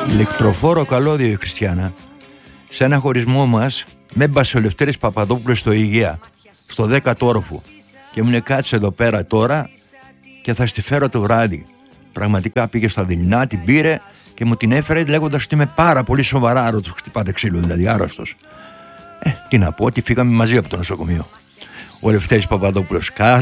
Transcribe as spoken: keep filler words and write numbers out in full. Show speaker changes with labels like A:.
A: Ηλεκτροφόρο καλώδιο η Χριστιανά. Σε ένα χωρισμό μας με έμπασε ο Λευτέρης Παπαδόπουλος στο Υγεία, στο δέκατο όροφο, και μου λέει κάτσε εδώ πέρα τώρα και θα στη φέρω το βράδυ. Πραγματικά πήγε στα δειλινά, την πήρε και μου την έφερε λέγοντας ότι είμαι πάρα πολύ σοβαρά άρωτος, χτυπάτε ξύλο δηλαδή, άρρωστος. Ε, τι να πω, ότι φύγαμε μαζί από το νοσοκομείο. Ο Λευτέρης Παπαδόπουλος